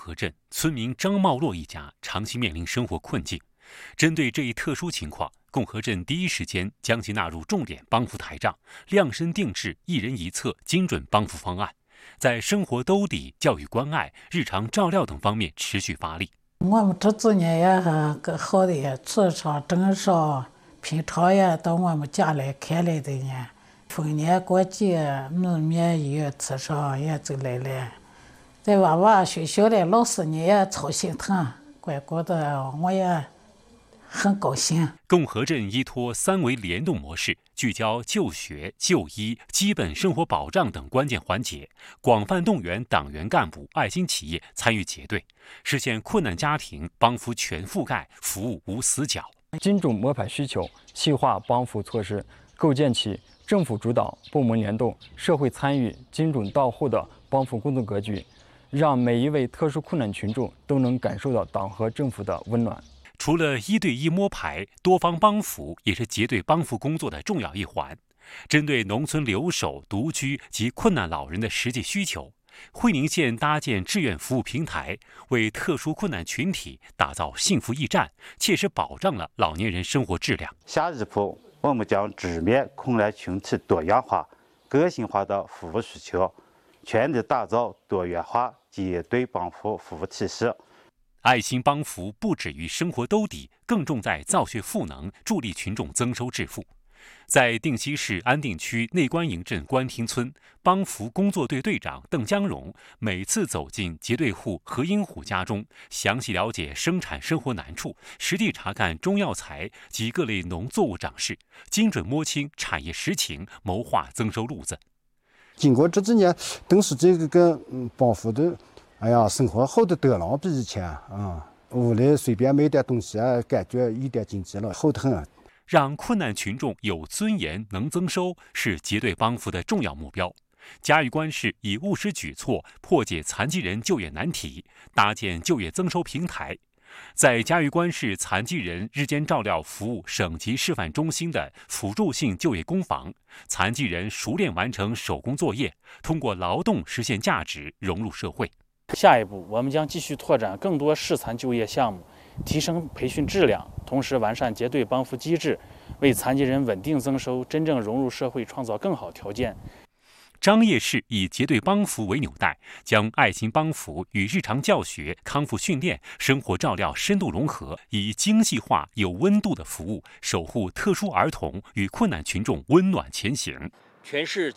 河镇村民张茂洛一家长期面临生活困境。针对这一特殊情况，共和镇第一时间将其纳入重点帮扶台账，量身定制一人一策精准帮扶方案，在生活兜底、教育关爱、日常照料等方面持续发力。 我们这几年也很好的，至少正少平常也到我们家来看来的呢。逢年过节，每年一月至少也就来了。在娃娃学校的老师呢也操心疼，乖乖的，我也很高兴。 共和镇依托3维联动模式，聚焦就学、就医、基本生活保障等关键环节，广泛动员党员干部、爱心企业参与结对，实现困难家庭帮扶全覆盖，服务无死角。 精准摸排需求，细化帮扶措施，构建起政府主导、部门联动、社会参与、精准到户的帮扶工作格局，让每一位特殊困难群众都能感受到党和政府的温暖。 除了1对1摸排，多方帮扶也是结对帮扶工作的重要一环。针对农村留守、独居及困难老人的实际需求，会宁县搭建志愿服务平台，为特殊困难群体打造幸福驿站，切实保障了老年人生活质量。 下一步，我们将直面困难群体多样化、个性化的服务需求，全力打造多元化结对帮扶服务体系。 爱心帮扶不止于生活兜底，更重在造血赋能，助力群众增收致富。在定西市安定区内关营镇关亭村，帮扶工作队队长邓江荣每次走进结对户何英虎家中，详细了解生产生活难处，实地查看中药材及各类农作物长势，精准摸清产业实情，谋划增收路子。 经过这几年，邓市这个帮扶的，生活好得得了，比以前屋里随便买点东西感觉一点经济了，好得很。 让困难群众有尊严、能增收，是结对帮扶的重要目标。嘉峪关市以务实举措破解残疾人就业难题，搭建就业增收平台。在嘉峪关市残疾人日间照料服务省级示范中心的辅助性就业工坊，残疾人熟练完成手工作业，通过劳动实现价值，融入社会。 下一步，我们将继续拓展更多市残就业项目，提升培训质量，同时完善结对帮扶机制，为残疾人稳定增收、真正融入社会创造更好条件。 张掖市以结对帮扶为纽带，将爱心帮扶与日常教学、康复训练、生活照料深度融合，以精细化、有温度的服务，守护特殊儿童与困难群众温暖前行。 全市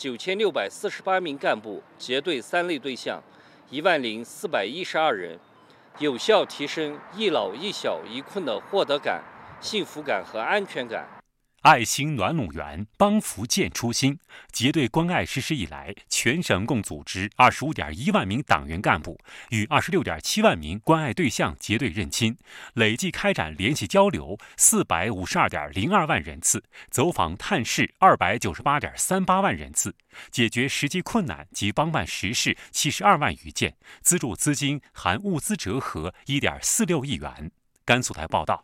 9648名干部结对3类对象，10412人，有效提升一老一小一困的获得感、幸福感和安全感。 爱心暖拢园，帮扶见初心。结对关爱实施以来，全省共组织25.1万名党员干部与26.7万名关爱对象结对认亲，累计开展联系交流452.02万人次，走访探视298.38万人次，解决实际困难及帮办实事72万余件，资助资金含物资折合1.46亿元。甘肃台报道。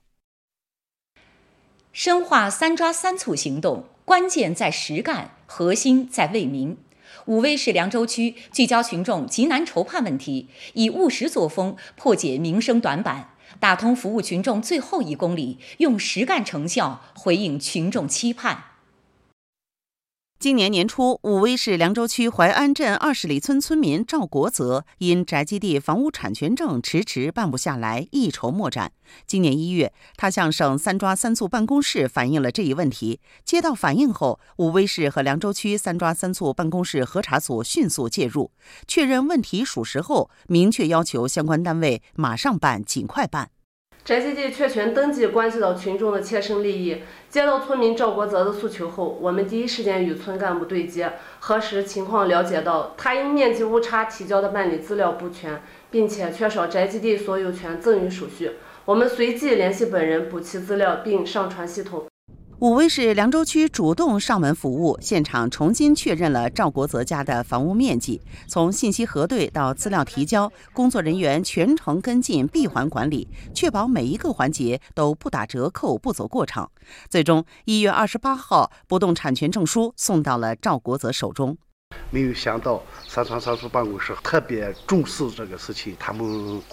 深化3抓3促行动，关键在实干，核心在为民。武威市凉州区聚焦群众急难愁盼问题，以务实作风破解民生短板，打通服务群众最后1公里，用实干成效回应群众期盼。 今年年初，武威市凉州区淮安镇20里村村民赵国泽因宅基地房屋产权证迟办不下来，一筹莫展。今年1月，他向省3抓3促办公室反映了这一问题。接到反映后，武威市和凉州区3抓3促办公室核查组迅速介入，确认问题属实后，明确要求相关单位马上办，尽快办。 宅基地确权登记关系到群众的切身利益，接到村民赵国泽的诉求后，我们第一时间与村干部对接，核实情况，了解到他因面积误差提交的办理资料不全，并且缺少宅基地所有权赠与手续。我们随即联系本人补齐资料并上传系统。 武威市凉州区主动上门服务，现场重新确认了赵国泽家的房屋面积。从信息核对到资料提交，工作人员全程跟进闭环管理，确保每一个环节都不打折扣、不走过场。最终，1月28号，不动产权证书送到了赵国泽手中。 没有想到3抓3促办公室特别重视这个事情，他们